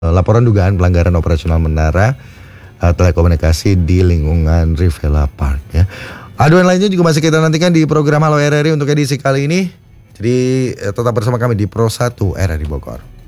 laporan dugaan pelanggaran operasional menara telekomunikasi di lingkungan Rivela Park ya. Aduan lainnya juga masih kita nantikan di program Halo RRI untuk edisi kali ini. Jadi tetap bersama kami di Pro 1 RRI Bogor.